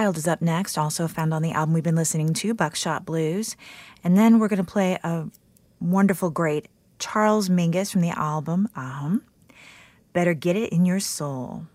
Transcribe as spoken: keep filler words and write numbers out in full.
Child is up next, also found on the album we've been listening to, Buckshot Blues. And then we're going to play a wonderful, great Charles Mingus from the album, um, Better Get It in Your Soul.